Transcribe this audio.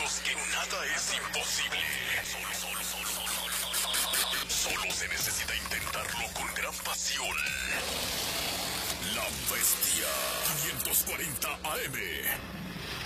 sabemos que nada es imposible. Solo se necesita intentarlo con gran pasión. La Bestia 540 AM.